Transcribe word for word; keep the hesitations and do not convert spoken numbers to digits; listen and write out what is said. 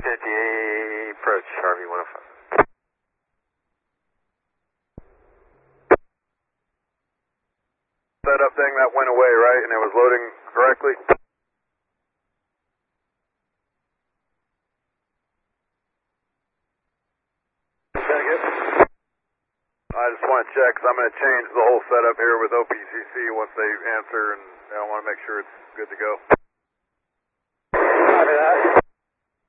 fifty, approach Harvey one oh five. Setup thing that went away, right? And it was loading correctly? I just want to check because I'm going to change the whole setup here with O P C C once they answer, and I want to make sure it's good to go. Copy that.